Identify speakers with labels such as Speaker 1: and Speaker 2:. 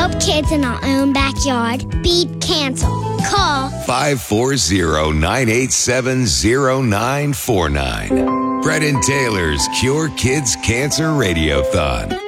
Speaker 1: help kids in our own backyard beat cancer. Call
Speaker 2: 540-987-0949. Brennan Taylor's Cure Kids Cancer Radiothon.